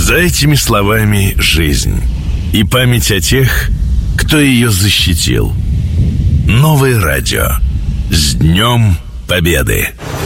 За этими словами жизнь и память о тех, кто ее защитил. Новое радио. С Днем Победы!